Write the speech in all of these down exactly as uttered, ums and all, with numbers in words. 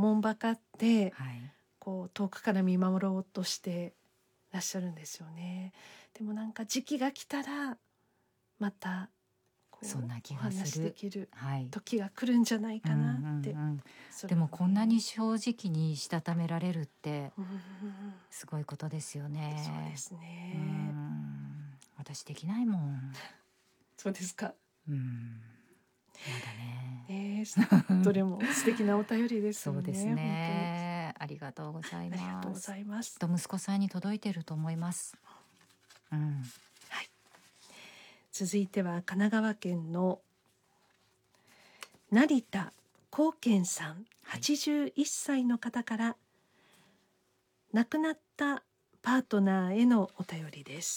もんばかってはい、 こう遠くから見守ろうとしてらっしゃるんですよね。でもなんか時期が来たらまたこそんなうお気がす話でる。 きるはい、 時が来るんじゃないかなって、 うんうんうん、 それをねでもこんなに正直にしたためられるってうんうんうんすごいことですよね。 そうですうね。 ん、私できないもん。 そうですか。 うん、まだね。 ねえ、どれも素敵なお便りですそうですよね。本当にね。ありがとうございありがとうごます。 ざいます。 きっと息子さんに届いてると思います。うん、 はい。続いては神奈川県の成田光健さん、はちじゅういっさいの方から亡くなったパートナーへのお便りです。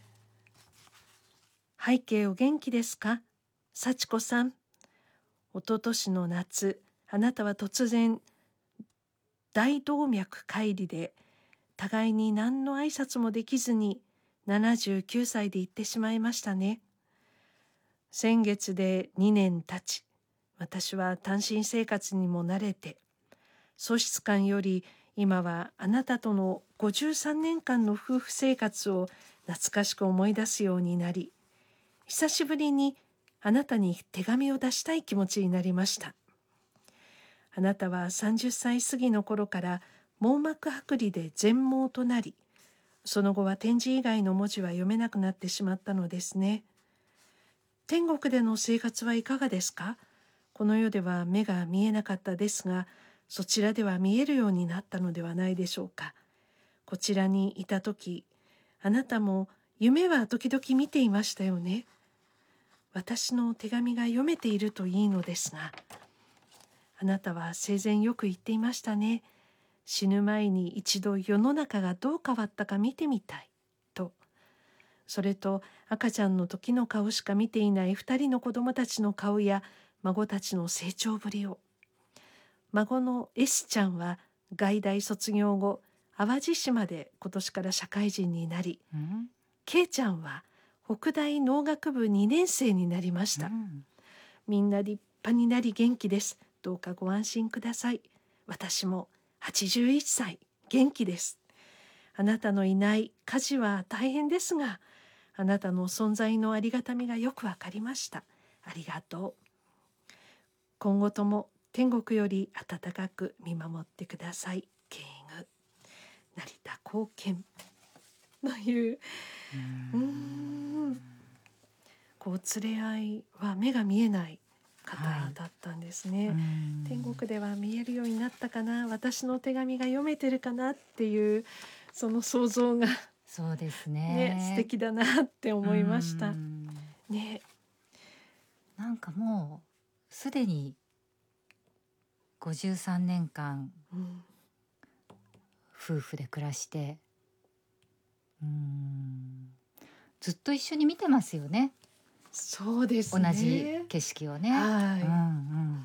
背景お元気ですか？幸子さん。一昨年の夏、あなたは突然大動脈解離で互いに何の挨拶もできずにななじゅうきゅうさいで行ってしまいましたね。先月でにねん経ち、私は単身生活にも慣れて、喪失感より今はあなたとのごじゅうさんねんかんの夫婦生活を懐かしく思い出すようになり、久しぶりにあなたに手紙を出したい気持ちになりました。あなたはさんじゅっさい過ぎの頃から網膜剥離で全盲となり、その後は点字以外の文字は読めなくなってしまったのですね。天国での生活はいかがですか？この世では目が見えなかったですが、そちらでは見えるようになったのではないでしょうか。こちらにいたとき、あなたも夢は時々見ていましたよね。私の手紙が読めているといいのですが、あなたは生前よく言っていましたね。死ぬ前に一度世の中がどう変わったか見てみたいと。それと赤ちゃんの時の顔しか見ていない二人の子供たちの顔や孫たちの成長ぶりを。孫の S ちゃんは外大卒業後、淡路島で今年から社会人になり、 うん、 K ちゃんは北大農学部にねん生になりました。 うん、 みんな立派になり元気です。どうかご安心ください。私もはちじゅういっさい元気です。あなたのいない家事は大変ですが、あなたの存在のありがたみがよくわかりました。ありがとう。今後とも天国より温かく見守ってください。敬具成田光健という、うーんこう連れ合いは目が見えない方だったんですね。 はい、うん、 天国では見えるようになったかな、私の手紙が読めてるかなっていうその想像がそうですね、素ね。 敵だなって思いました。 うん、 ね、 なんかもうすでにごじゅうさんねんかんうん夫婦で暮らして、うーん、ずっと一緒に見てますよね。 そうです同ね。 じ景色をね。 はい、 うんうん、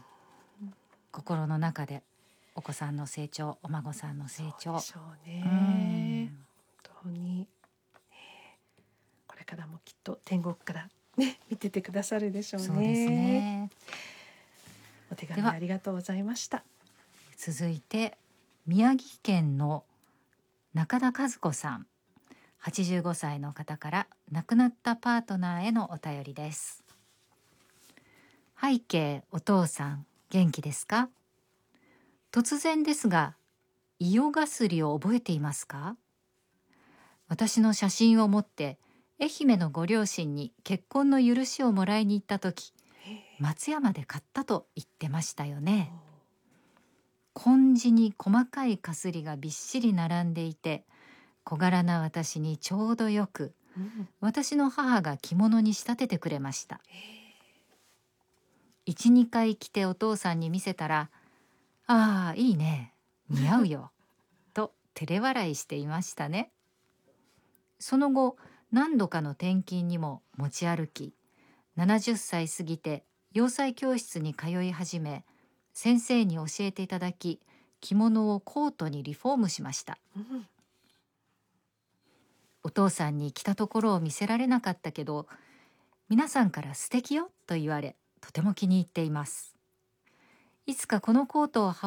心の中でお子さんの成長、お孫さんの成長。 そうでしょううね。 ん、 本当に、ね、これからもきっと天国からね見ててくださるでしょうね。 そうですね。 お手では紙ありがとうございました。 続いて宮城県の中田和子さん、はちじゅうごさいの方から亡くなったパートナーへのお便りです。背景、お父さん元気ですか？突然ですが、伊予薬を覚えていますか？私の写真を持って愛媛のご両親に結婚の許しをもらいに行った時、松山で買ったと言ってましたよね。紺地に細かいかすりがびっしり並んでいて、小柄な私にちょうどよく、 うん、 私の母が着物に仕立ててくれました。一、二回着てお父さんに見せたら、ああ、いいね、似合うよ、と照れ笑いしていましたね。その後、何度かの転勤にも持ち歩き、ななじゅっさい過ぎて洋裁教室に通い始め、先生に教えていただき、着物をコートにリフォームしました。 うん、 お父さんに着たところを見せられなかったけど、皆さんから素敵よと言われ、とても気に入っています。いつかこのコートを羽